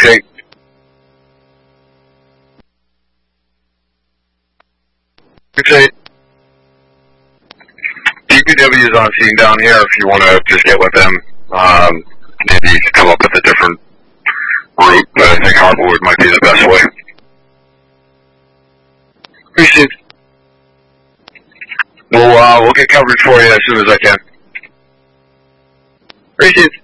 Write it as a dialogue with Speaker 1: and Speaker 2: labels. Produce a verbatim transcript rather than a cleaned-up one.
Speaker 1: Appreciate. Appreciate. D P W is on scene down here if you want to just get with them. Um, maybe come up with a different route, but I think Harborwood might be the best way. Appreciate. We'll, uh, we'll get coverage for you as soon as I can. Appreciate.